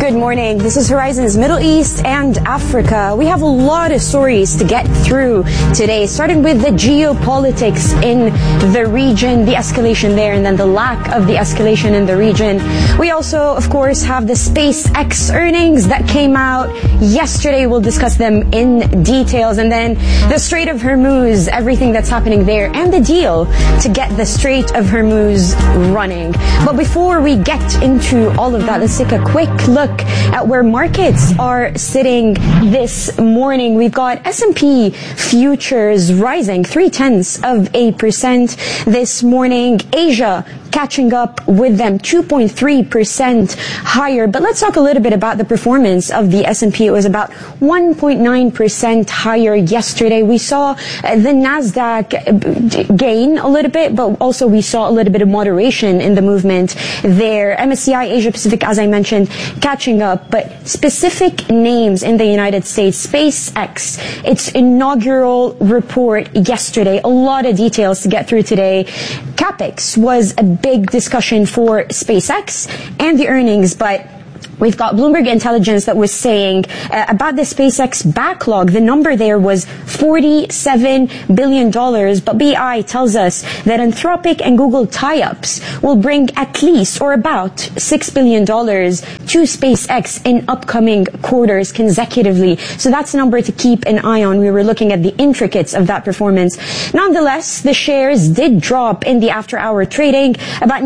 Good morning. This is Horizon's Middle East and Africa. We have a lot of stories to get through today, starting with the geopolitics in the region, the escalation there, and then the lack of the escalation in the region. We also, of course, have the SpaceX earnings that came out yesterday. We'll discuss them in details. And then the Strait of Hormuz, everything that's happening there, and the deal to get the Strait of Hormuz running. But before we get into all of that, let's take a quick look at where markets are sitting this morning. We've got S&P futures rising 0.3% this morning. Asia catching up with them 2.3% higher. But let's talk a little bit about the performance of the S&P. It was about 1.9% higher yesterday. We saw the Nasdaq gain a little bit, but also we saw a little bit of moderation in the movement there. MSCI Asia Pacific, as I mentioned, catching up, but specific names in the United States. SpaceX, its inaugural report yesterday. A lot of details to get through today. CapEx was a big discussion for SpaceX and the earnings, but we've got Bloomberg Intelligence that was saying about the SpaceX backlog. The number there was $47 billion. But BI tells us that Anthropic and Google tie-ups will bring at least or about $6 billion to SpaceX in upcoming quarters consecutively. So that's a number to keep an eye on. We were looking at the intricacies of that performance. Nonetheless, the shares did drop in the after-hour trading, about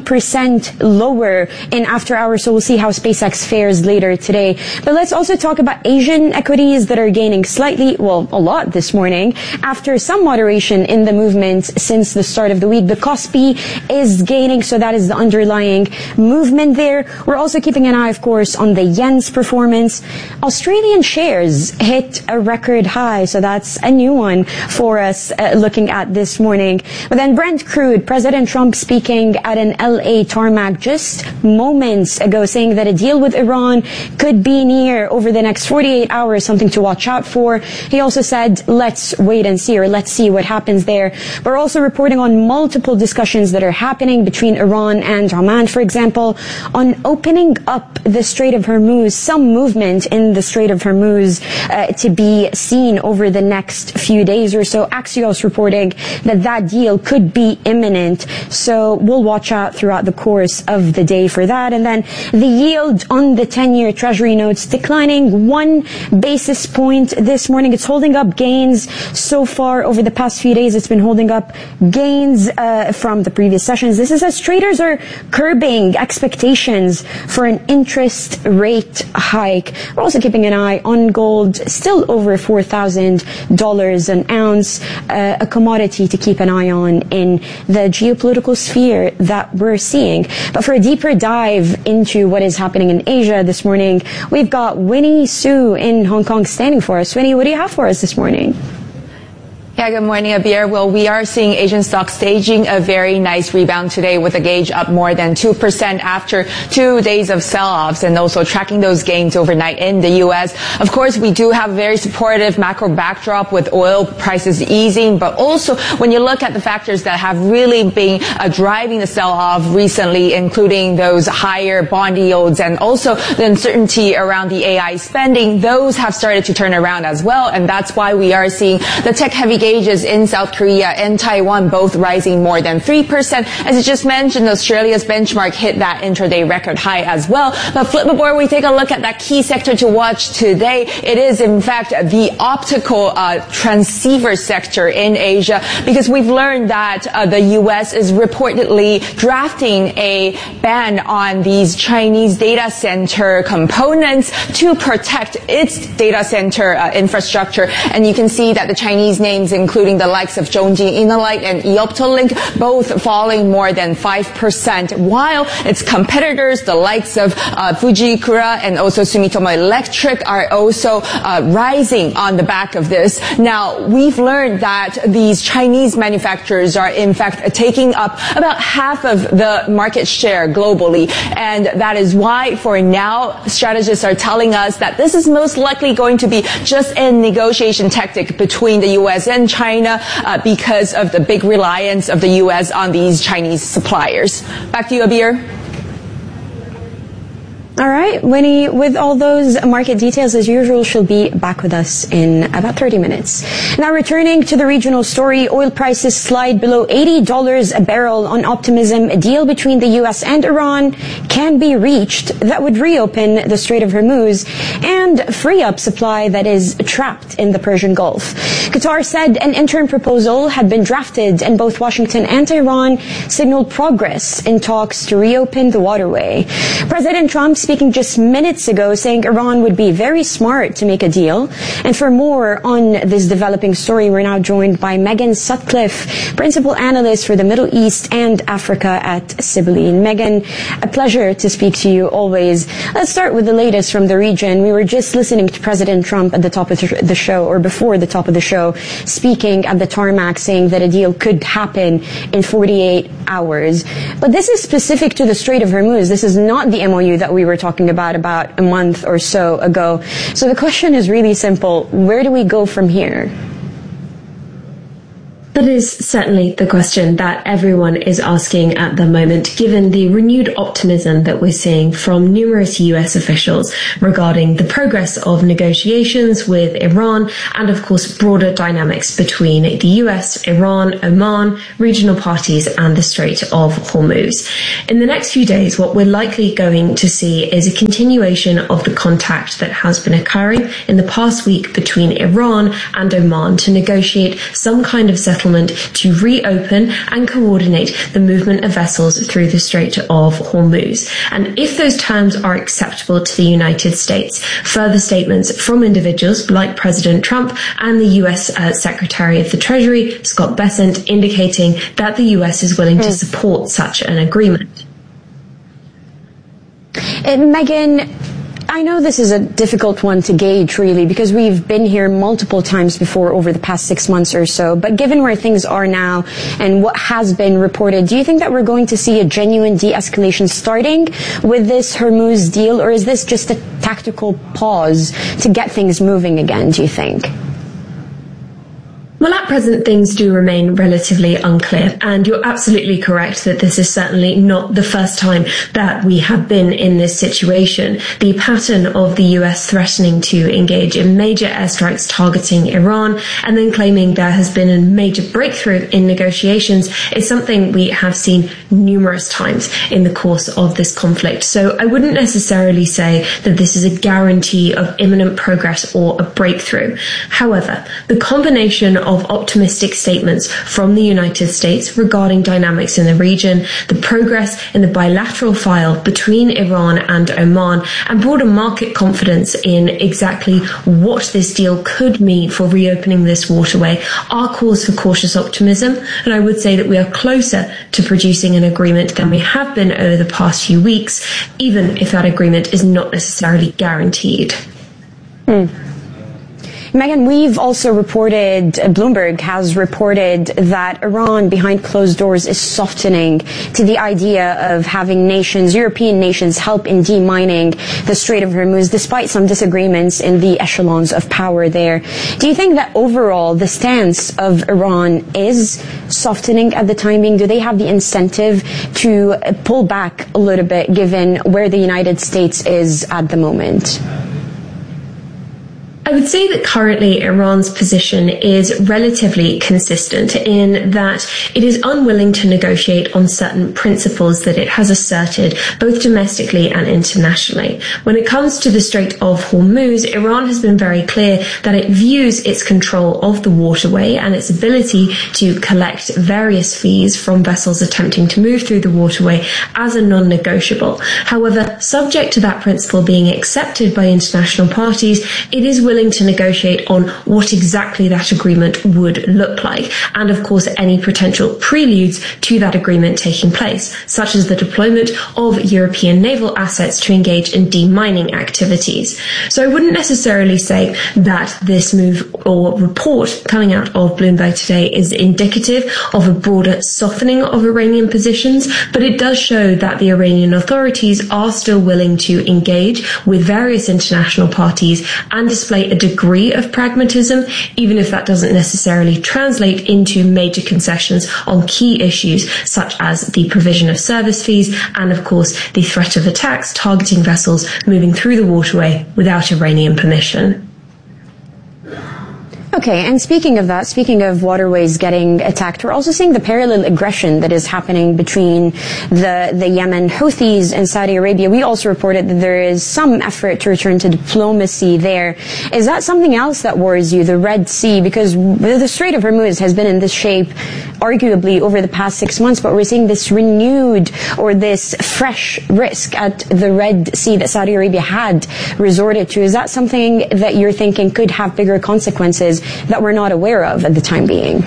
9% lower in after-hours. So we'll see how SpaceX fares later today. But let's also talk about Asian equities that are gaining slightly, well, a lot this morning after some moderation in the movement since the start of the week. The Kospi is gaining, so that is the underlying movement there. We're also keeping an eye, of course, on the yen's performance. Australian shares hit a record high, so that's a new one for us looking at this morning. But then Brent crude, President Trump speaking at an LA tarmac just moments ago, saying that a deal with Iran could be near over the next 48 hours, something to watch out for. He also said, let's wait and see, or let's see what happens there. We're also reporting on multiple discussions that are happening between Iran and Oman, for example, on opening up the Strait of Hormuz, some movement in the Strait of Hormuz to be seen over the next few days or so. Axios reporting that that deal could be imminent. So we'll watch out throughout the course of the day for that. And then the yield on the 10-year Treasury notes declining 1 basis point this morning. It's holding up gains so far over the past few days. It's been holding up gains from the previous sessions. This is as traders are curbing expectations for an interest rate hike. We're also keeping an eye on gold, still over $4,000 an ounce, a commodity to keep an eye on in the geopolitical sphere that we're seeing. But for a deeper dive into what is happening in Asia this morning, we've got Winnie Su in Hong Kong standing for us. Winnie, what do you have for us this morning? Yeah, good morning, Abir. Well, we are seeing Asian stocks staging a very nice rebound today with the gauge up more than 2% after 2 days of sell-offs and also tracking those gains overnight in the U.S. Of course, we do have a very supportive macro backdrop with oil prices easing, but also when you look at the factors that have really been driving the sell-off recently, including those higher bond yields and also the uncertainty around the AI spending, those have started to turn around as well. And that's why we are seeing the tech-heavy gauges in South Korea and Taiwan both rising more than 3%. As you just mentioned, Australia's benchmark hit that intraday record high as well. But flip the board, we take a look at that key sector to watch today. It is, in fact, the optical transceiver sector in Asia, because we've learned that the U.S. is reportedly drafting a ban on these Chinese data center components to protect its data center infrastructure. And you can see that the Chinese names, including the likes of Zhongji Innolight and Eoptolink, both falling more than 5%, while its competitors, the likes of Fujikura and also Sumitomo Electric, are also rising on the back of this. Now, we've learned that these Chinese manufacturers are, in fact, taking up about half of the market share globally, and that is why, for now, strategists are telling us that this is most likely going to be just a negotiation tactic between the U.S. and China because of the big reliance of the U.S. on these Chinese suppliers. Back to you, Abir. All right. right, Winnie, with all those market details, as usual, she'll be back with us in about 30 minutes. Now, returning to the regional story, oil prices slide below $80 a barrel on optimism. A deal between the U.S. and Iran can be reached that would reopen the Strait of Hormuz and free up supply that is trapped in the Persian Gulf. Qatar said an interim proposal had been drafted, and both Washington and Tehran signaled progress in talks to reopen the waterway. President Trump speaking just minutes ago, saying Iran would be very smart to make a deal. And for more on this developing story, we're now joined by Megan Sutcliffe, principal analyst for the Middle East and Africa at Sibylline. Megan, a pleasure to speak to you always. Let's start with the latest from the region. We were just listening to President Trump at the top of the show, or before the top of the show, speaking at the tarmac, saying that a deal could happen in 48 hours. But this is specific to the Strait of Hormuz. This is not the MOU that we were talking about a month or so ago. So the question is really simple. Where do we go from here? That is certainly the question that everyone is asking at the moment, given the renewed optimism that we're seeing from numerous US officials regarding the progress of negotiations with Iran and, of course, broader dynamics between the US, Iran, Oman, regional parties and the Strait of Hormuz. In the next few days, what we're likely going to see is a continuation of the contact that has been occurring in the past week between Iran and Oman to negotiate some kind of settlement to reopen and coordinate the movement of vessels through the Strait of Hormuz. And if those terms are acceptable to the United States, further statements from individuals like President Trump and the US Secretary of the Treasury, Scott Bessent, indicating that the US is willing to support such an agreement. Megan, I know this is a difficult one to gauge, really, because we've been here multiple times before over the past 6 months or so. But given where things are now and what has been reported, do you think that we're going to see a genuine de-escalation starting with this Hormuz deal, or is this just a tactical pause to get things moving again, do you think? Well, at present, things do remain relatively unclear, and you're absolutely correct that this is certainly not the first time that we have been in this situation. The pattern of the US threatening to engage in major airstrikes targeting Iran and then claiming there has been a major breakthrough in negotiations is something we have seen numerous times in the course of this conflict. So I wouldn't necessarily say that this is a guarantee of imminent progress or a breakthrough. However, the combination of optimistic statements from the United States regarding dynamics in the region, the progress in the bilateral file between Iran and Oman, and broader market confidence in exactly what this deal could mean for reopening this waterway are cause for cautious optimism. And I would say that we are closer to producing an agreement than we have been over the past few weeks, even if that agreement is not necessarily guaranteed. Megan, we've also reported, Bloomberg has reported that Iran behind closed doors is softening to the idea of having nations, European nations, help in demining the Strait of Hormuz, despite some disagreements in the echelons of power there. Do you think that overall the stance of Iran is softening at the time being? Do they have the incentive to pull back a little bit given where the United States is at the moment? I would say that currently Iran's position is relatively consistent in that it is unwilling to negotiate on certain principles that it has asserted both domestically and internationally. When it comes to the Strait of Hormuz, Iran has been very clear that it views its control of the waterway and its ability to collect various fees from vessels attempting to move through the waterway as a non-negotiable. However, subject to that principle being accepted by international parties, it is willing to negotiate on what exactly that agreement would look like, and of course any potential preludes to that agreement taking place, such as the deployment of European naval assets to engage in demining activities. So I wouldn't necessarily say that this move or report coming out of Bloomberg today is indicative of a broader softening of Iranian positions, but it does show that the Iranian authorities are still willing to engage with various international parties and display a degree of pragmatism, even if that doesn't necessarily translate into major concessions on key issues such as the provision of service fees and, of course, the threat of attacks targeting vessels moving through the waterway without Iranian permission. Okay, and speaking of that, speaking of waterways getting attacked, we're also seeing the parallel aggression that is happening between the Yemen Houthis and Saudi Arabia. We also reported that there is some effort to return to diplomacy there. Is that something else that worries you, the Red Sea? Because the Strait of Hormuz has been in this shape arguably over the past 6 months, but we're seeing this renewed or this fresh risk at the Red Sea that Saudi Arabia had resorted to. Is that something that you're thinking could have bigger consequences that we're not aware of at the time being?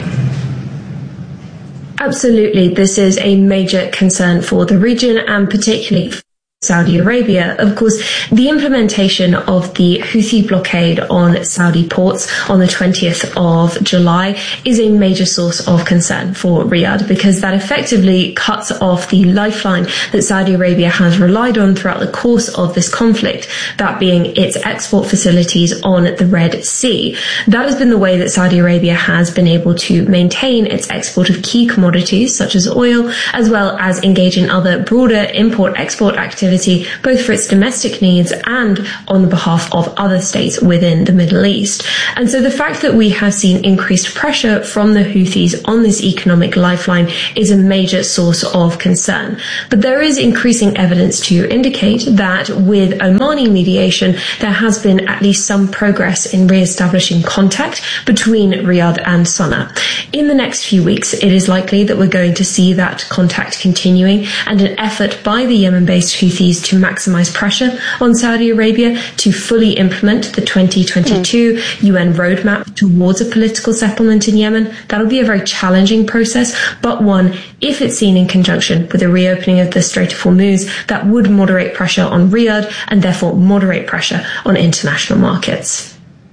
Absolutely. This is a major concern for the region and particularly Saudi Arabia. Of course, the implementation of the Houthi blockade on Saudi ports on the 20th of July is a major source of concern for Riyadh because that effectively cuts off the lifeline that Saudi Arabia has relied on throughout the course of this conflict, that being its export facilities on the Red Sea. That has been the way that Saudi Arabia has been able to maintain its export of key commodities such as oil, as well as engage in other broader import-export activities both for its domestic needs and on behalf of other states within the Middle East. And so the fact that we have seen increased pressure from the Houthis on this economic lifeline is a major source of concern. But there is increasing evidence to indicate that with Omani mediation, there has been at least some progress in re-establishing contact between Riyadh and Sana'a. In the next few weeks, it is likely that we're going to see that contact continuing and an effort by the Yemen-based Houthis to maximize pressure on Saudi Arabia to fully implement the 2022 UN roadmap towards a political settlement in Yemen. That'll be a very challenging process, but one, if it's seen in conjunction with the reopening of the Strait of Hormuz, that would moderate pressure on Riyadh and therefore moderate pressure on international markets.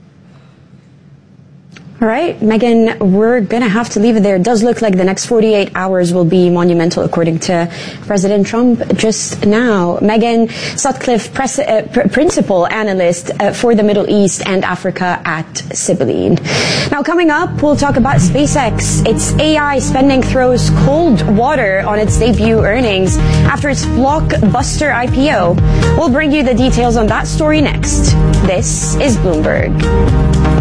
All right, Megan, we're going to have to leave it there. It does look like the next 48 hours will be monumental, according to President Trump just now. Megan Sutcliffe, Principal Analyst for the Middle East and Africa at Sibylline. Now, coming up, we'll talk about SpaceX. Its AI spending throws cold water on its debut earnings after its blockbuster IPO. We'll bring you the details on that story next. This is Bloomberg.